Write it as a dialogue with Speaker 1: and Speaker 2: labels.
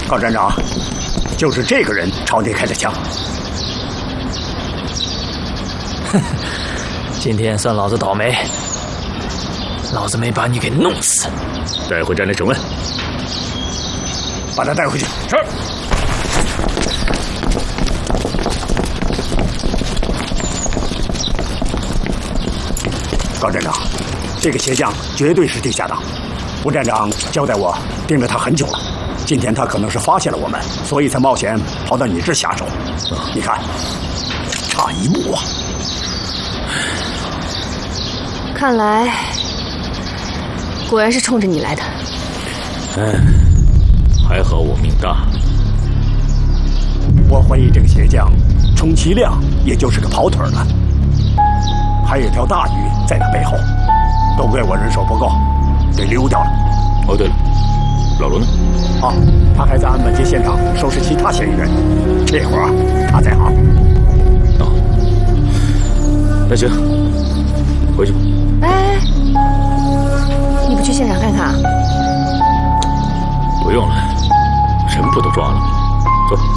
Speaker 1: 高站长，就是这个人朝你开的枪。
Speaker 2: 哼，今天算老子倒霉，老子没把你给弄死。
Speaker 3: 带回站内审问。
Speaker 1: 把他带回去。
Speaker 3: 是。
Speaker 1: 高站长，这个鞋匠绝对是地下党。吴站长交代我盯着他很久了，今天他可能是发现了我们，所以才冒险跑到你这下手。你看，差一步啊！
Speaker 4: 看来果然是冲着你来的。
Speaker 3: 还好我命大。
Speaker 1: 我怀疑这个鞋匠充其量也就是个跑腿的，还有一条大鱼在他背后，都怪我人手不够，给溜掉了。
Speaker 3: 哦，对了，老罗呢？
Speaker 1: 啊，他还在安本街现场收拾其他嫌疑人，这会儿他在行。
Speaker 3: 哦，那行，回去吧。
Speaker 4: 哎，你不去现场看看啊？
Speaker 3: 不用了，人不都抓了吗？走。